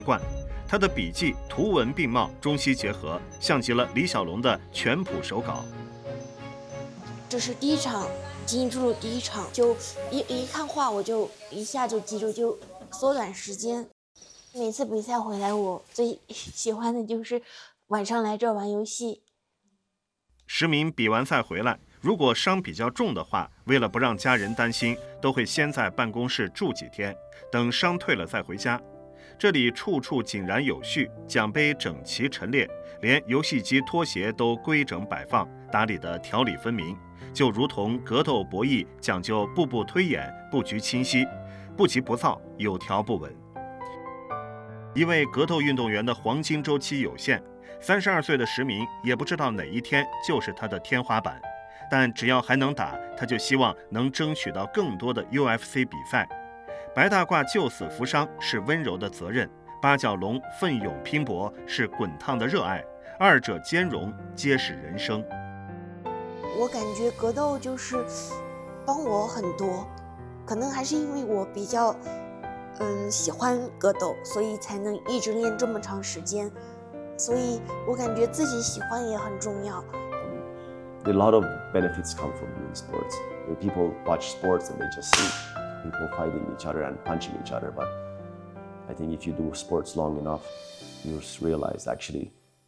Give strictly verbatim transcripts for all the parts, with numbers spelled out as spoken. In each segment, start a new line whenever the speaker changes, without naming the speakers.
贯。他的笔记图文并茂，中西结合，像极了李小龙的全谱手稿。
这是第一场精英之路，第一场就一一看画我就一下就记住，就缩短时间。每次比赛回来，我最喜欢的就是晚上来这儿玩游戏。
石明比完赛回来，如果伤比较重的话，为了不让家人担心，都会先在办公室住几天，等伤退了再回家。这里处处井然有序，奖杯整齐陈列，连游戏机、拖鞋都规整摆放，打理得条理分明，就如同格斗博弈讲究步步推演，布局清晰，不急不躁，有条不紊。一位格斗运动员的黄金周期有限，三十二岁的石明也不知道哪一天就是他的天花板，但只要还能打，他就希望能争取到更多的 U F C 比赛。白大褂救死扶伤是温柔的责任，八角笼奋勇拼搏是滚烫的热爱，二者兼容皆是人生。
我感觉格斗就是帮我很多，可能还是因为我比较嗯喜欢格斗，所以才能一直练这么长时间，所以我感觉自己喜欢也很重要。
A lot of benefits come from doing sports. People watch sports and they just see people fighting each other and punching each other, but I think if you do sports long enough, you realize actually.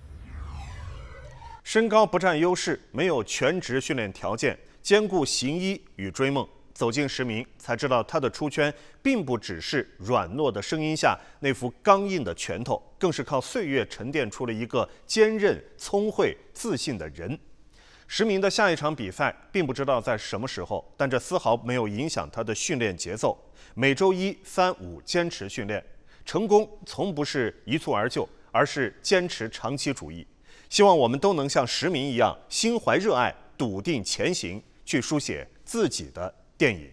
身高不占优势，没有全职训练条件，兼顾行医与追梦。走进石明，才知道他的出圈并不只是软糯的声音下那副刚硬的拳头，更是靠岁月沉淀出了一个坚韧、聪慧、自信的人。石明的下一场比赛并不知道在什么时候，但这丝毫没有影响他的训练节奏。每周一、三、五坚持训练，成功从不是一蹴而就，而是坚持长期主义。希望我们都能像石明一样，心怀热爱，笃定前行，去书写自己的电影。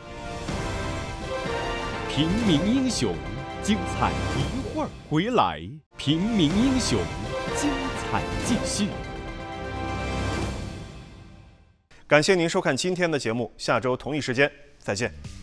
平民英雄，精彩一会儿回来。平民英雄，精彩继续。
感谢您收看今天的节目，下周同一时间再见。